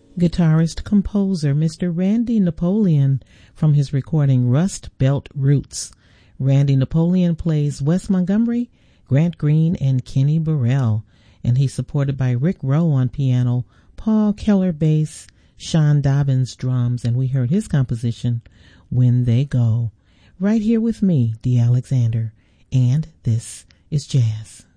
guitarist-composer Mr. Randy Napoleon from his recording Rust Belt Roots. Randy Napoleon plays Wes Montgomery, Grant Green, and Kenny Burrell, and he's supported by Rick Rowe on piano, Paul Keller bass, Sean Dobbins drums, and we heard his composition, When They Go, right here with me, Dee Alexander, and this is Jazz.